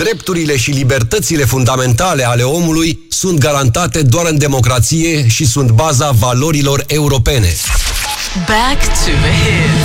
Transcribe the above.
drepturile și libertățile fundamentale ale omului sunt garantate doar în democrație și sunt baza valorilor europene. Back to the hits.